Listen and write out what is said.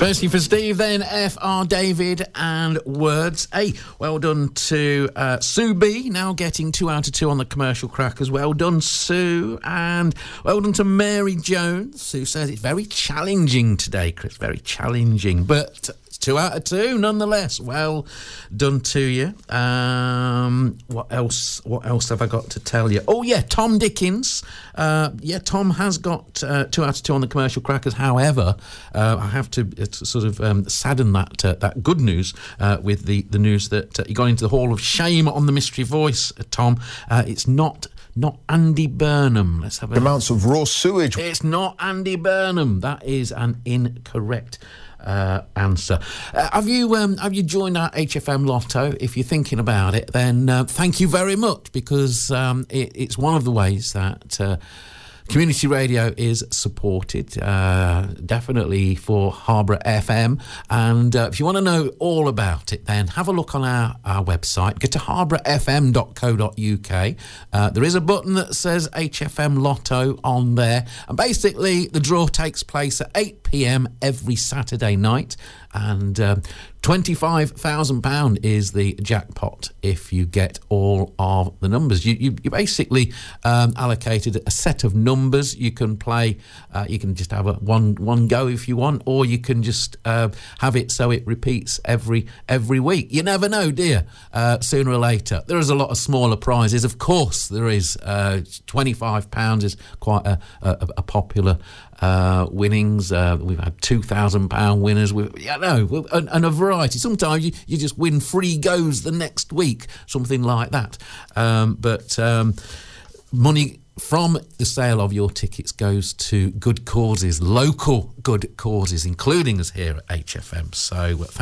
Especially for Steve then, F.R. David and Words. Hey, well done to Sue B, now getting 2 out of 2 on the commercial crackers. Well done, Sue. And well done to Mary Jones, who says it's very challenging today, Chris, very challenging. But 2 out of 2 nonetheless. Well done to you. What else have I got to tell you? Oh yeah, Tom Dickens. Tom has got 2 out of 2 on the commercial crackers. However, I have to sort of sadden that good news with the news that he got into the Hall of Shame on the Mystery Voice, Tom. It's not Andy Burnham. Let's have amounts of raw sewage. It's not Andy Burnham. That is an incorrect answer. Have you joined our HFM Lotto? If you're thinking about it, then thank you very much, because it's one of the ways that community radio is supported, definitely for Harborough FM. And if you want to know all about it, then have a look on our website. Go to harboroughfm.co.uk. There is a button that says HFM Lotto on there. And basically, the draw takes place at 8 p.m. every Saturday night. And £25,000 is the jackpot if you get all of the numbers. You basically allocated a set of numbers. You can play, you can just have one go if you want, or you can just have it so it repeats every week. You never know, do you? Sooner or later. There is a lot of smaller prizes. Of course there is. £25 is quite a popular winnings. We've had £2,000 winners. And a variety. Sometimes you just win free goes the next week, something like that. But money from the sale of your tickets goes to good causes, local good causes, including us here at HFM. So